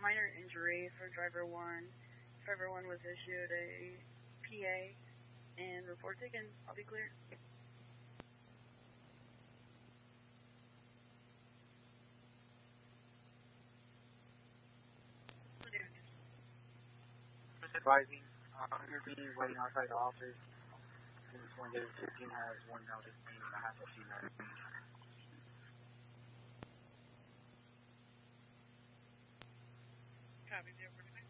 minor injury for driver 1. Driver 1 was issued a PA and report taken. I'll be clear. Advising, intervening, waiting outside the office. Since 1-15 has one notice, meaning I have to see that. Copy, 049.